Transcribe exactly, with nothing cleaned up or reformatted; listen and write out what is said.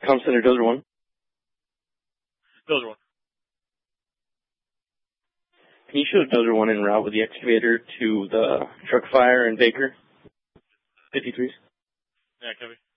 Com Center Dozer one. Dozer one. Can you show Dozer one en route with the excavator to the truck fire in Baker? fifty-threes. Yeah, copy.